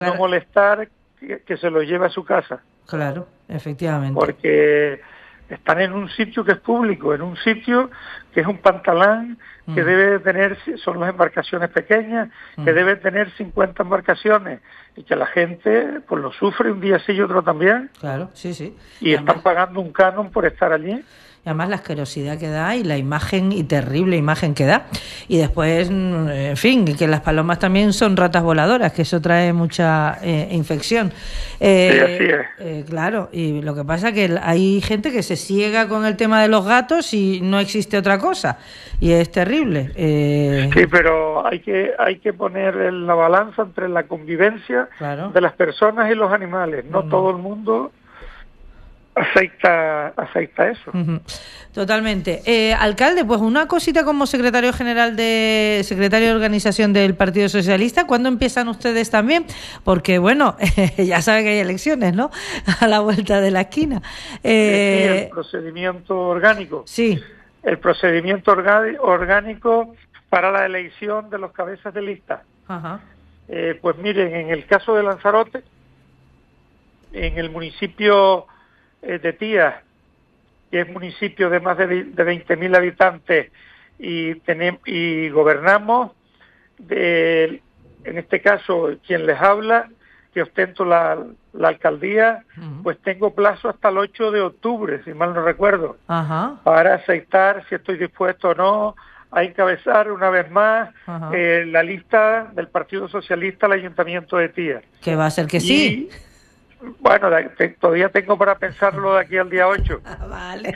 no molestar que se lo lleve a su casa. Claro, efectivamente. Porque están en un sitio que es público, en un sitio que es un pantalán que debe tener, son las embarcaciones pequeñas, que debe tener 50 embarcaciones, y que la gente pues lo sufre un día sí y otro también. Claro, sí, sí. Y además, están pagando un canon por estar allí. Y además la asquerosidad que da y la imagen, y terrible imagen que da. Y después, en fin, que las palomas también son ratas voladoras, que eso trae mucha infección. Sí, así es. Claro, y lo que pasa es que hay gente que se ciega con el tema de los gatos y no existe otra cosa. Y es terrible. Sí, pero hay que poner en la balanza entre la convivencia de las personas y los animales. No todo el mundo aceita eso. Totalmente. Alcalde, pues una cosita como secretario de organización del Partido Socialista, ¿cuándo empiezan ustedes también? Porque bueno, ya sabe que hay elecciones, ¿no? A la vuelta de la esquina. El procedimiento orgánico. Sí. El procedimiento orgánico para la elección de los cabezas de lista. Ajá. Pues miren, en el caso de Lanzarote, en el municipio de Tías, que es municipio de más de 20.000 habitantes, y gobernamos, en este caso, quien les habla, que ostento la alcaldía, pues tengo plazo hasta el 8 de octubre, si mal no recuerdo, para aceptar si estoy dispuesto o no a encabezar una vez más la lista del Partido Socialista al Ayuntamiento de Tías. Que va a ser que sí. Bueno, todavía tengo para pensarlo de aquí al día 8. Vale.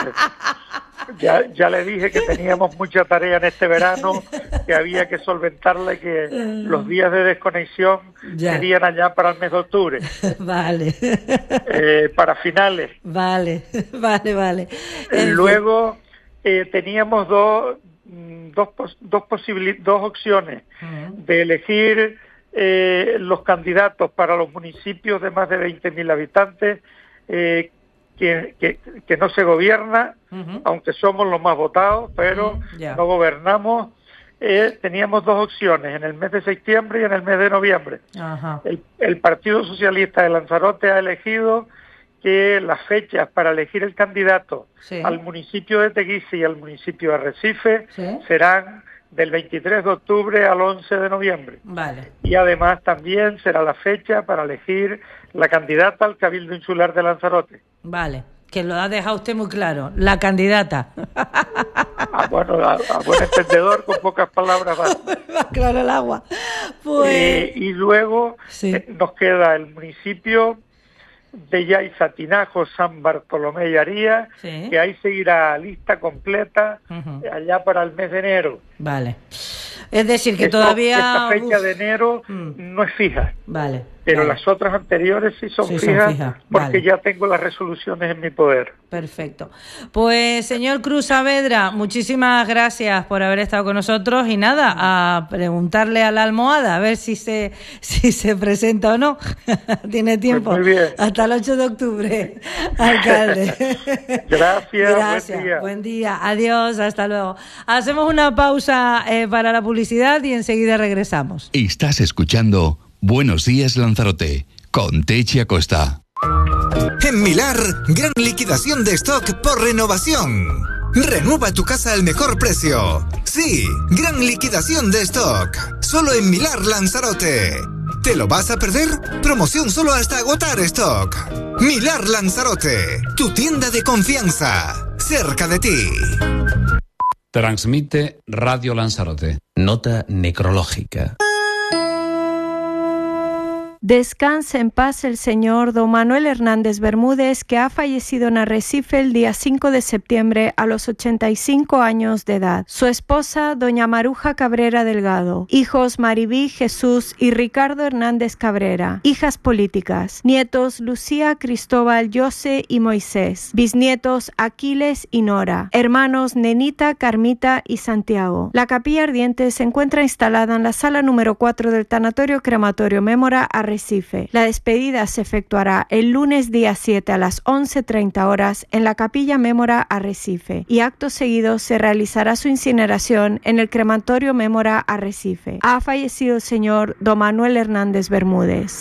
Ya le dije que teníamos mucha tarea en este verano, que había que solventarla y que los días de desconexión serían allá para el mes de octubre. Vale. Para finales. Vale. Luego teníamos dos opciones de elegir los candidatos para los municipios de más de 20.000 habitantes que no se gobierna, aunque somos los más votados, pero no gobernamos. Teníamos dos opciones, en el mes de septiembre y en el mes de noviembre. El Partido Socialista de Lanzarote ha elegido que las fechas para elegir el candidato al municipio de Teguise y al municipio de Arrecife serán del 23 de octubre al 11 de noviembre. Vale. Y además también será la fecha para elegir la candidata al Cabildo Insular de Lanzarote. Vale, que lo ha dejado usted muy claro, la candidata. Bueno, a buen entendedor, con pocas palabras va. Claro el agua. Pues... y luego nos queda el municipio de Yaiza, Tinajo, San Bartolomé y Aría, que ahí seguirá lista completa allá para el mes de enero. Vale. Es decir, que todavía... Esta fecha de enero no es fija. Vale. Pero las otras anteriores sí son fijas, porque ya tengo las resoluciones en mi poder. Perfecto. Pues, señor Cruz Saavedra, muchísimas gracias por haber estado con nosotros y nada, a preguntarle a la almohada a ver si se presenta o no. Tiene tiempo. Pues muy bien. Hasta el 8 de octubre, alcalde. Gracias. Buen día. Adiós, hasta luego. Hacemos una pausa para la publicidad y enseguida regresamos. Estás escuchando Buenos Días Lanzarote, con Techi Acosta. En Milar, gran liquidación de stock por renovación. Renueva tu casa al mejor precio. Sí, gran liquidación de stock. Solo en Milar Lanzarote. ¿Te lo vas a perder? Promoción solo hasta agotar stock. Milar Lanzarote, tu tienda de confianza, cerca de ti. Transmite Radio Lanzarote. Nota necrológica. Descanse en paz el señor don Manuel Hernández Bermúdez, que ha fallecido en Arrecife el día 5 de septiembre a los 85 años de edad. Su esposa, doña Maruja Cabrera Delgado. Hijos Maribí, Jesús y Ricardo Hernández Cabrera. Hijas políticas. Nietos Lucía, Cristóbal, José y Moisés. Bisnietos Aquiles y Nora. Hermanos Nenita, Carmita y Santiago. La capilla ardiente se encuentra instalada en la sala número 4 del Tanatorio Crematorio Mémora, Arrecife, Arrecife. La despedida se efectuará el lunes día 7 a las 11:30 horas en la Capilla Mémora Arrecife y acto seguido se realizará su incineración en el crematorio Mémora Arrecife. Ha fallecido el señor Don Manuel Hernández Bermúdez.